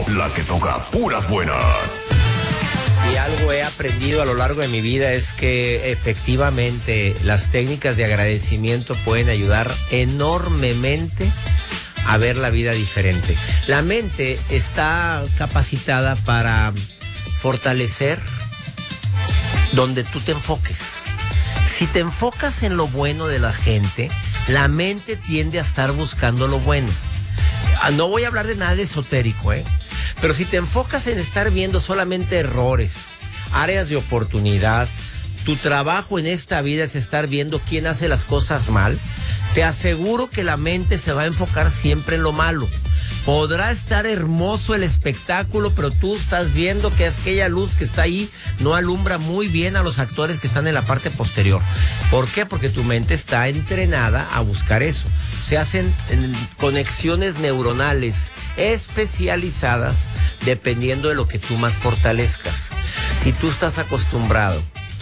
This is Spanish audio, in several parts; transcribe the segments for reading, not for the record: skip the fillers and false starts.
la que toca puras buenas. Si algo he aprendido a lo largo de mi vida es que efectivamente las técnicas de agradecimiento pueden ayudar enormemente a ver la vida diferente. La mente está capacitada para fortalecer donde tú te enfoques. Si te enfocas en lo bueno de la gente, la mente tiende a estar buscando lo bueno. No voy a hablar de nada de esotérico, pero si te enfocas en estar viendo solamente errores, áreas de oportunidad, tu trabajo en esta vida es estar viendo quién hace las cosas mal, te aseguro que la mente se va a enfocar siempre en lo malo. Podrá estar hermoso el espectáculo, pero tú estás viendo que aquella luz que está ahí no alumbra muy bien a los actores que están en la parte posterior. ¿Por qué? Porque tu mente está entrenada a buscar eso. Se hacen conexiones neuronales especializadas dependiendo de lo que tú más fortalezcas. Si tú estás acostumbrada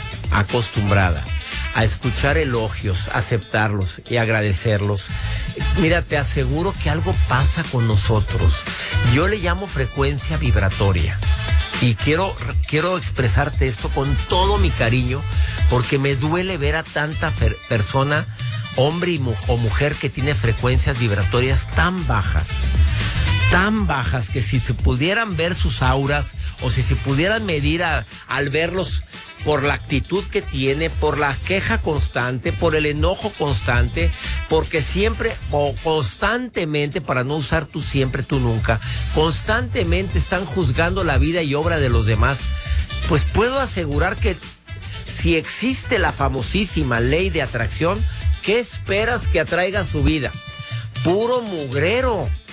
a escuchar elogios, aceptarlos y agradecerlos, mira, te aseguro que algo pasa con nosotros. Yo le llamo frecuencia vibratoria. Y quiero expresarte esto con todo mi cariño, porque me duele ver a tanta persona, hombre o mujer, que tiene frecuencias vibratorias tan bajas que si se pudieran ver sus auras o si se pudieran medir al verlos por la actitud que tiene, por la queja constante, por el enojo constante, porque siempre o constantemente, para no usar tú siempre, tú nunca, constantemente están juzgando la vida y obra de los demás, pues puedo asegurar que si existe la famosísima ley de atracción, ¿qué esperas que atraiga a su vida? Puro mugrero.